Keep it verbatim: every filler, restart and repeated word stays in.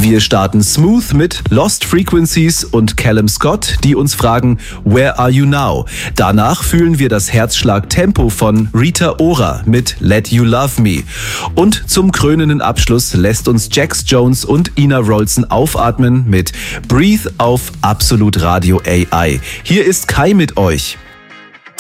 Wir starten smooth mit Lost Frequencies und Callum Scott, die uns fragen, Where are you now? Danach fühlen wir das Herzschlag-Tempo von Rita Ora mit Let You Love Me. Und zum krönenden Abschluss lässt uns Jax Jones und Ina Wroldsen aufatmen mit Breathe auf Absolut Radio A I. Hier ist Kai mit euch.